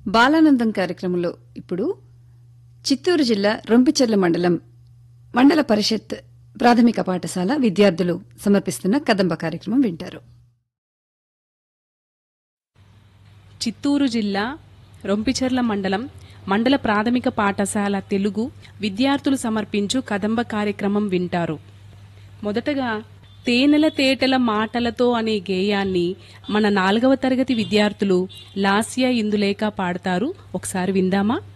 బాలానందం కార్యక్రమంలో ఇప్పుడు చిత్తూరు జిల్లా రొంపిచెర్ల మండల పరిషత్ ప్రాథమిక పాఠశాల విద్యార్థులు సమర్పిస్తున్న కదంబ కార్యక్రమం వింటారు. చిత్తూరు జిల్లా రొంపిచెర్ల మండల ప్రాథమిక పాఠశాల తెలుగు విద్యార్థులు సమర్పించు కదంబ కార్యక్రమం వింటారు. మొదటగా తేనెల తేటల మాటలతో అనే గేయాన్ని మన 4వ తరగతి విద్యార్థులు లాస్య ఇందులేక పాడతారు. ఒకసారి విందామా?